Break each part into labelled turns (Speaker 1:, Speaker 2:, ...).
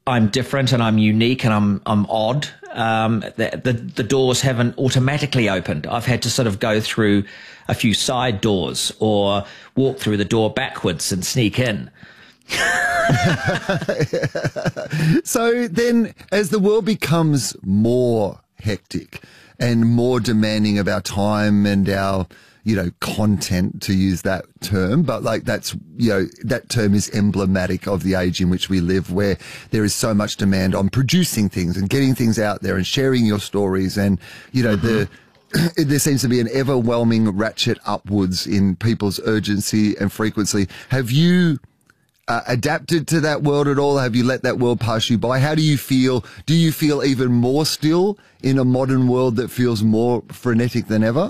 Speaker 1: I'm different and I'm unique and I'm odd, the doors haven't automatically opened. I've had to sort of go through a few side doors or walk through the door backwards and sneak in.
Speaker 2: So then, as the world becomes more hectic and more demanding of our time and our, content, to use that term, but like that's, that term is emblematic of the age in which we live, where there is so much demand on producing things and getting things out there and sharing your stories. And, there seems to be an overwhelming ratchet upwards in people's urgency and frequency. Have you adapted to that world at all? Have you let that world pass you by? How do you feel? Do you feel even more still in a modern world that feels more frenetic than ever?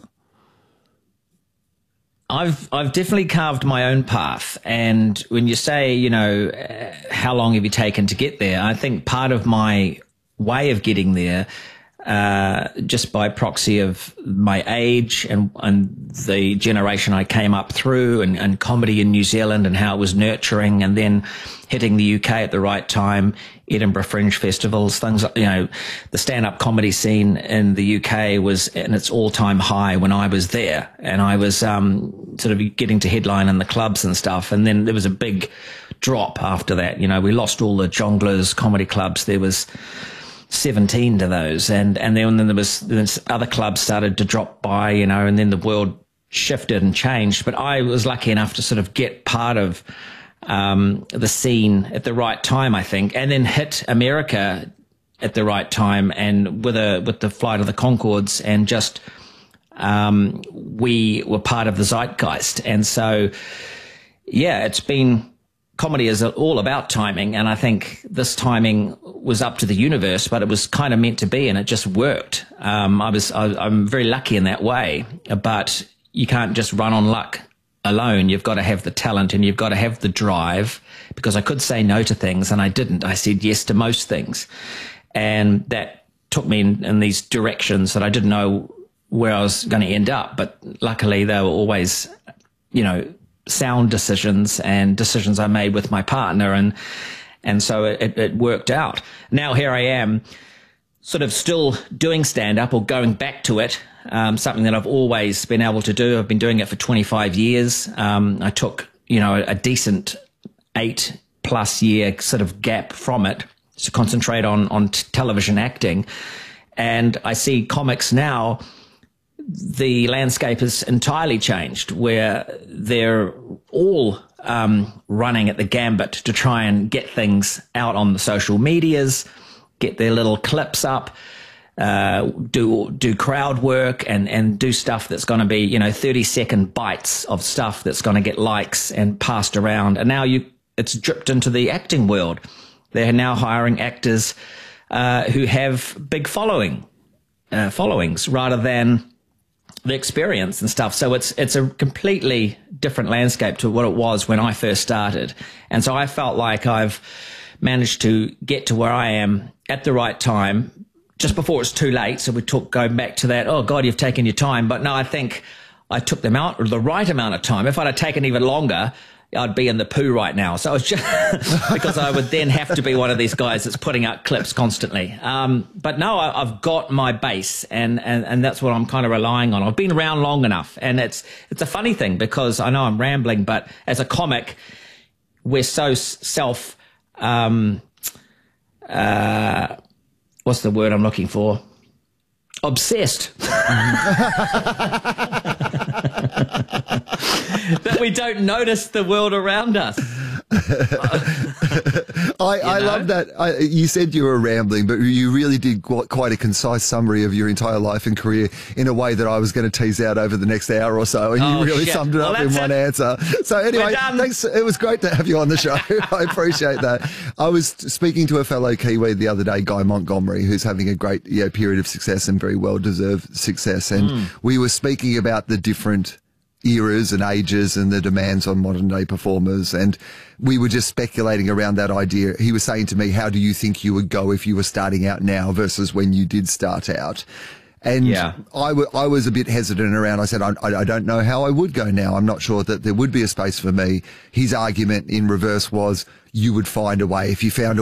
Speaker 1: I've definitely carved my own path. And when you say, how long have you taken to get there? I think part of my way of getting there, just by proxy of my age and the generation I came up through and comedy in New Zealand and how it was nurturing, and then hitting the UK at the right time, Edinburgh Fringe festivals, things like, the stand-up comedy scene in the UK was in its all-time high when I was there, and I was sort of getting to headline in the clubs and stuff. And then there was a big drop after that. We lost all the Jongleurs comedy clubs. There was 17 to those, and then there was other clubs started to drop by, and then the world shifted and changed. But I was lucky enough to sort of get part of the scene at the right time, I think, and then hit America at the right time, and with the Flight of the Conchords, and just we were part of the zeitgeist. And so, yeah, comedy is all about timing, and I think this timing was up to the universe, but it was kind of meant to be, and it just worked. I'm very lucky in that way, but you can't just run on luck alone. You've got to have the talent and you've got to have the drive, because I could say no to things and I didn't. I said yes to most things, and that took me in these directions that I didn't know where I was going to end up, but luckily they were always, sound decisions and decisions I made with my partner, and so it worked out. Now here I am, sort of still doing stand-up, or going back to it, something that I've always been able to do. I've been doing it for 25 years. I took, a decent 8+ year sort of gap from it to concentrate on television acting, and I see comics now, the landscape has entirely changed, where they're all running at the gambit to try and get things out on the social medias, get their little clips up, do crowd work, and do stuff that's going to be 30-second bites of stuff that's going to get likes and passed around. And now it's dripped into the acting world. They're now hiring actors who have big followings rather than the experience and stuff. So it's a completely different landscape to what it was when I first started. And so I felt like I've managed to get to where I am at the right time, just before it's too late. So we going back to that, oh God, you've taken your time. But no, I think I took them out the right amount of time. If I'd have taken even longer, I'd be in the poo right now. So it's just because I would then have to be one of these guys that's putting out clips constantly. But no, I've got my base, and that's what I'm kind of relying on. I've been around long enough, and it's a funny thing, because I know I'm rambling, but as a comic, we're so what's the word I'm looking for? Obsessed. That we don't notice the world around us.
Speaker 2: I love that. You said you were rambling, but you really did quite a concise summary of your entire life and career in a way that I was going to tease out over the next hour or so, and you really summed it up in one answer. So anyway, thanks. It was great to have you on the show. I appreciate that. I was speaking to a fellow Kiwi the other day, Guy Montgomery, who's having a great period of success and very well-deserved success, and we were speaking about the different eras and ages and the demands on modern day performers, and we were just speculating around that idea. He was saying to me, how do you think you would go if you were starting out now versus when you did start out? And I was a bit hesitant around. I said, I don't know how I would go now. I'm not sure that there would be a space for me. His argument in reverse was, you would find a way. If you found a